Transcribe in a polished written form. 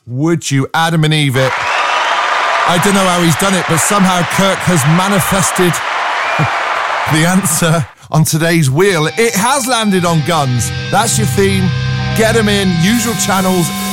Would you Adam and Eve it? I don't know how he's done it, but somehow Kirk has manifested the answer on today's wheel. It has landed on guns. That's your theme. Get them in, usual channels,